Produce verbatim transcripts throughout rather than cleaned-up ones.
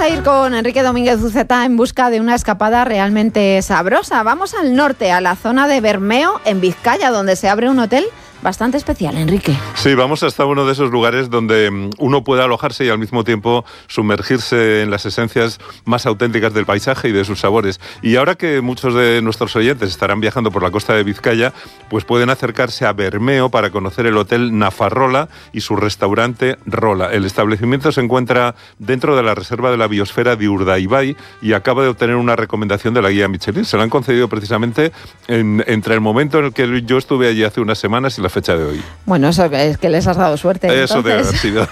a ir con Enrique Domínguez Uceta en busca de una escapada realmente sabrosa. Vamos al norte, a la zona de Bermeo, en Vizcaya, donde se abre un hotel bastante especial, Enrique. Sí, vamos hasta uno de esos lugares donde uno puede alojarse y al mismo tiempo sumergirse en las esencias más auténticas del paisaje y de sus sabores. Y ahora que muchos de nuestros oyentes estarán viajando por la costa de Vizcaya, pues pueden acercarse a Bermeo para conocer el Hotel Nafarrola y su restaurante Rola. El establecimiento se encuentra dentro de la reserva de la biosfera de Urdaibai y acaba de obtener una recomendación de la guía Michelin. Se la han concedido precisamente en, entre el momento en el que yo estuve allí hace unas semanas y la fecha de hoy. Bueno, eso es que les has dado suerte. Eso debe haber sido.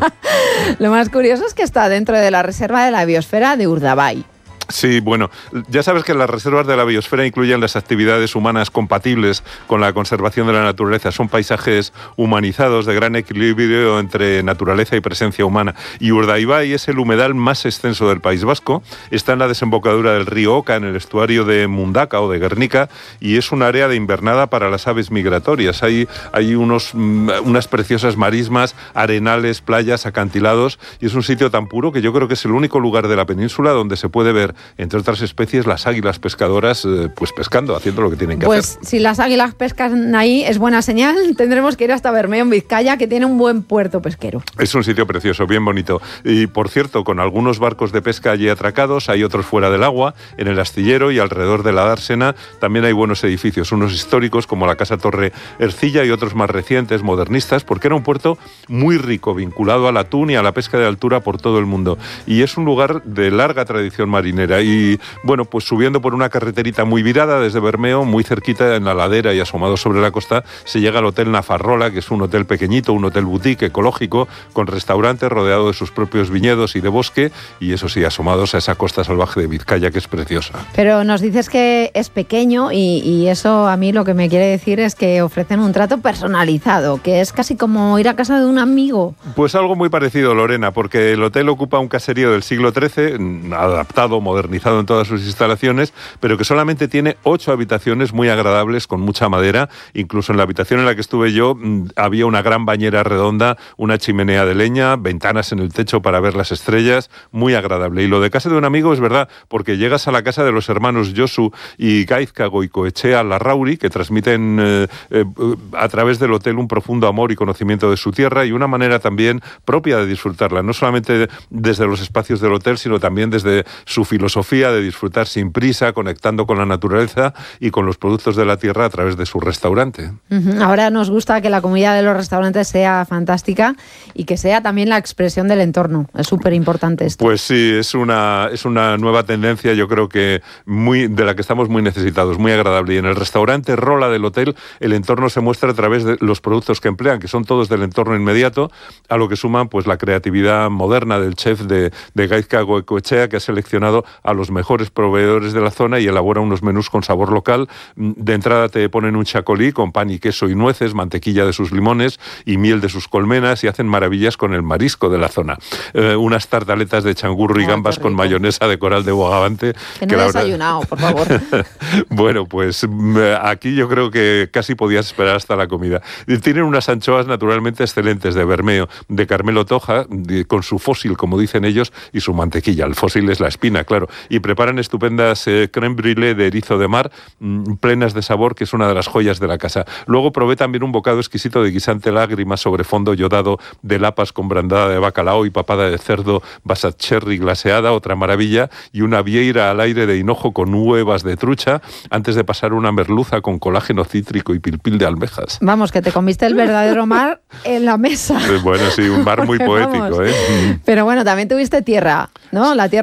Lo más curioso es que está dentro de la reserva de la biosfera de Urdaibai. Sí, bueno, ya sabes que las reservas de la biosfera incluyen las actividades humanas compatibles con la conservación de la naturaleza. Son paisajes humanizados de gran equilibrio entre naturaleza y presencia humana. Y Urdaibai es el humedal más extenso del País Vasco. Está en la desembocadura del río Oca, en el estuario de Mundaka o de Guernica, y es un área de invernada para las aves migratorias. Hay, hay unos, unas preciosas marismas, arenales, playas, acantilados, y es un sitio tan puro que yo creo que es el único lugar de la península donde se puede ver, entre otras especies, las águilas pescadoras, eh, pues pescando, haciendo lo que tienen que pues, hacer. Pues si las águilas pescan ahí, es buena señal. Tendremos que ir hasta Bermeo, en Vizcaya, que tiene un buen puerto pesquero. Es un sitio precioso, bien bonito. Y, por cierto, con algunos barcos de pesca allí atracados, hay otros fuera del agua, en el astillero y alrededor de la dársena. También hay buenos edificios, unos históricos como la Casa Torre Ercilla y otros más recientes, modernistas, porque era un puerto muy rico, vinculado al atún y a la pesca de altura por todo el mundo. Y es un lugar de larga tradición marinera. Y bueno, pues subiendo por una carreterita muy virada desde Bermeo, muy cerquita en la ladera y asomado sobre la costa, se llega al Hotel Nafarrola, que es un hotel pequeñito, un hotel boutique ecológico, con restaurante rodeado de sus propios viñedos y de bosque, y eso sí, asomados a esa costa salvaje de Vizcaya, que es preciosa. Pero nos dices que es pequeño y, y eso a mí lo que me quiere decir es que ofrecen un trato personalizado, que es casi como ir a casa de un amigo. Pues algo muy parecido, Lorena, porque el hotel ocupa un caserío del siglo trece, adaptado, modernizado en todas sus instalaciones, pero que solamente tiene ocho habitaciones muy agradables, con mucha madera. Incluso en la habitación en la que estuve yo mmm, había una gran bañera redonda, una chimenea de leña, ventanas en el techo para ver las estrellas, muy agradable. Y lo de casa de un amigo es verdad, porque llegas a la casa de los hermanos Josu y Gaizka Goicoechea Larrauri, que transmiten eh, eh, a través del hotel un profundo amor y conocimiento de su tierra y una manera también propia de disfrutarla, no solamente desde los espacios del hotel, sino también desde su filosofía de disfrutar sin prisa, conectando con la naturaleza y con los productos de la tierra a través de su restaurante. Uh-huh. Ahora nos gusta que la comida de los restaurantes sea fantástica y que sea también la expresión del entorno. Es súper importante esto. Pues sí, es una, es una nueva tendencia, yo creo que muy, de la que estamos muy necesitados, muy agradable. Y en el restaurante Rola del hotel, el entorno se muestra a través de los productos que emplean, que son todos del entorno inmediato, a lo que suman pues la creatividad moderna del chef de, de Gaizka Goicoechea, que ha seleccionado a los mejores proveedores de la zona y elabora unos menús con sabor local. De entrada te ponen un chacolí con pan y queso y nueces, mantequilla de sus limones y miel de sus colmenas, y hacen maravillas con el marisco de la zona. Eh, unas tartaletas de changurro y gambas con mayonesa de coral de Bogavante. Que no he desayunado, por favor. Bueno, pues aquí yo creo que casi podías esperar hasta la comida. Tienen unas anchoas naturalmente excelentes de Bermeo, de Carmelo Toja, con su fósil, como dicen ellos, y su mantequilla. El fósil es la espina, claro. Y preparan estupendas eh, crème brûlée de erizo de mar, mmm, plenas de sabor, que es una de las joyas de la casa. Luego probé también un bocado exquisito de guisante lágrimas sobre fondo yodado de lapas con brandada de bacalao y papada de cerdo basat cherry glaseada, otra maravilla, y una vieira al aire de hinojo con huevas de trucha, antes de pasar una merluza con colágeno cítrico y pilpil de almejas. Vamos, que te comiste el verdadero mar en la mesa. Bueno, sí, un mar muy poético, ¿eh? Pero bueno, también tuviste tierra, ¿no? La tierra